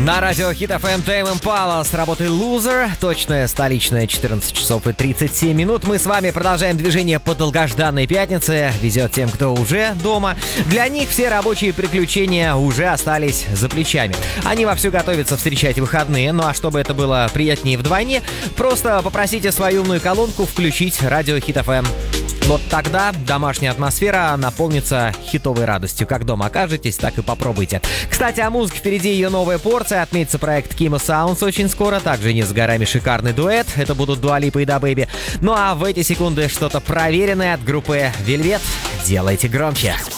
На радио Hit FM Tame Impala с работы Loser. Точное столичное 14 часов и 37 минут. Мы с вами продолжаем движение по долгожданной пятнице. Везет тем, кто уже дома. Для них все рабочие приключения уже остались за плечами. Они вовсю готовятся встречать выходные. Ну а чтобы это было приятнее вдвойне, просто попросите свою умную колонку включить радио Hit FM. Вот тогда домашняя атмосфера наполнится хитовой радостью. Как дома окажетесь, так и попробуйте. Кстати, о музыке впереди ее новая порция. Отметится проект Kimo Sounds очень скоро. Также не с горами шикарный дуэт. Это будут Dua Lipa и DaBaby. Ну а в эти секунды что-то проверенное от группы Velvet. Делайте громче.